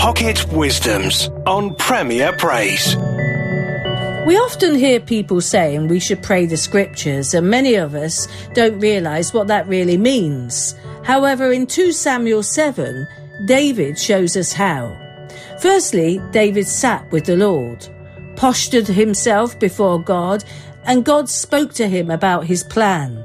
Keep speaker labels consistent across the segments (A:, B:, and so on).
A: Pocket Wisdoms on Premier Praise.
B: We often hear people saying we should pray the scriptures, and many of us don't realise what that really means. However, in 2 Samuel 7, David shows us how. Firstly, David sat with the Lord, postured himself before God, and God spoke to him about his plan.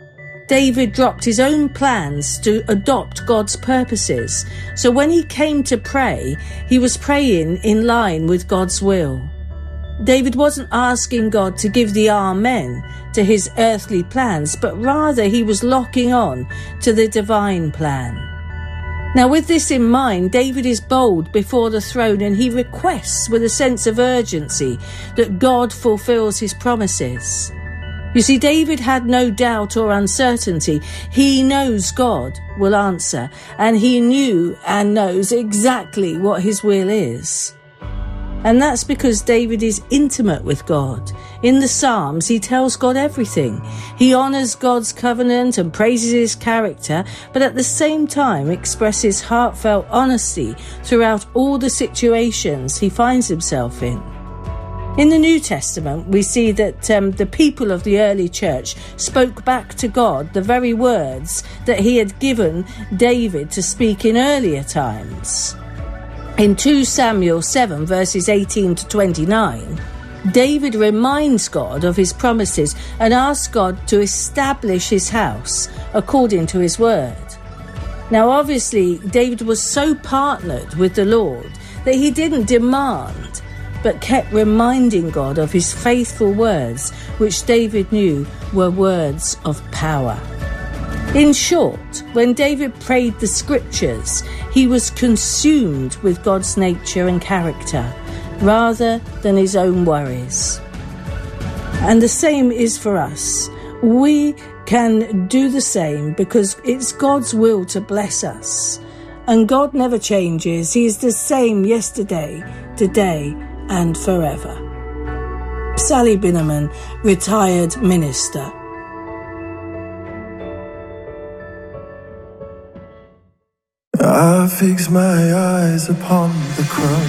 B: David dropped his own plans to adopt God's purposes. So when he came to pray, he was praying in line with God's will. David wasn't asking God to give the amen to his earthly plans, but rather he was locking on to the divine plan. Now, with this in mind, David is bold before the throne, and he requests with a sense of urgency that God fulfills his promises. You see, David had no doubt or uncertainty. He knows God will answer, and he knew and knows exactly what his will is. And that's because David is intimate with God. In the Psalms, he tells God everything. He honours God's covenant and praises his character, but at the same time expresses heartfelt honesty throughout all the situations he finds himself in. In the New Testament, we see that the people of the early church spoke back to God the very words that he had given David to speak in earlier times. In 2 Samuel 7 verses 18 to 29, David reminds God of his promises and asks God to establish his house according to his word. Now obviously, David was so partnered with the Lord that he didn't demand, but kept reminding God of his faithful words, which David knew were words of power. In short, when David prayed the scriptures, he was consumed with God's nature and character, rather than his own worries. And the same is for us. We can do the same because it's God's will to bless us. And God never changes. He is the same yesterday, today, and forever. Sally Binnerman, retired minister.
C: I fix my eyes upon the cross.